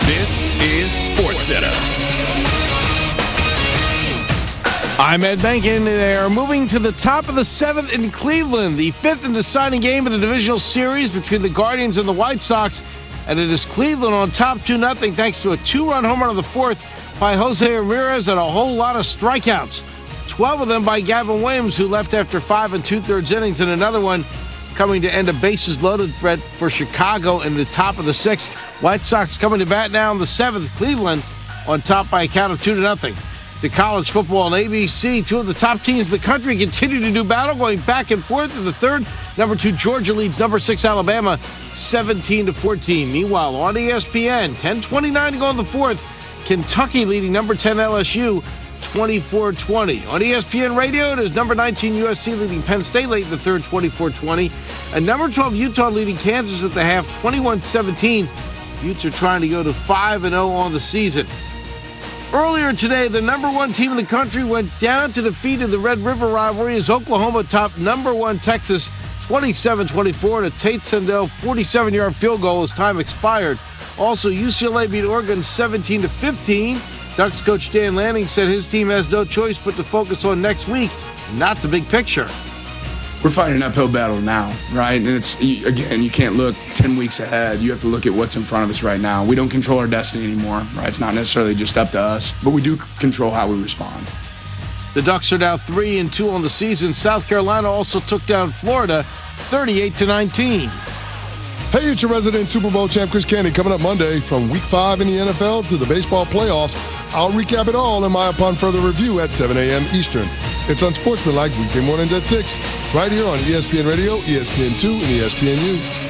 This is SportsCenter. I'm Ed Benkin. They are moving to the top of the 7th in Cleveland, the 5th and deciding game of the divisional series between the Guardians and the White Sox. And it is Cleveland on top 2-0 thanks to a 2-run home run of the 4th by Jose Ramirez and a whole lot of strikeouts. 12 of them by Gavin Williams, who left after 5 2/3 innings, and another one coming to end a bases-loaded threat for Chicago in the top of the 6th. White Sox coming to bat now in the 7th. Cleveland on top by a count of 2-0. The college football on ABC, two of the top teams in the country continue to do battle, going back and forth in the 3rd. Number 2 Georgia leads number 6 Alabama 17-14. Meanwhile, on ESPN, 10:29 to go in the 4th. Kentucky leading number 10 LSU 24-20. On ESPN Radio, it is number 19 USC leading Penn State late in the 3rd 24-20. And number 12 Utah leading Kansas at the half 21-17. Utes are trying to go to 5-0 on the season. Earlier today, the number 1 team in the country went down to defeat in the Red River rivalry as Oklahoma topped number 1 Texas 27-24 and a Tate Sendell 47-yard field goal as time expired. Also, UCLA beat Oregon 17-15. Ducks coach Dan Lanning said his team has no choice but to focus on next week, not the big picture. We're fighting an uphill battle now, right? And it's, again, you can't look 10 weeks ahead. You have to look at what's in front of us right now. We don't control our destiny anymore, right? It's not necessarily just up to us, but we do control how we respond. The Ducks are now 3-2 on the season. South Carolina also took down Florida 38-19. Hey, it's your resident Super Bowl champ, Chris Candy, coming up Monday from Week 5 in the NFL to the baseball playoffs. I'll recap it all in my Upon Further review at 7 a.m. Eastern. It's Unsportsmanlike weekday mornings at 6, right here on ESPN Radio, ESPN2, and ESPNU.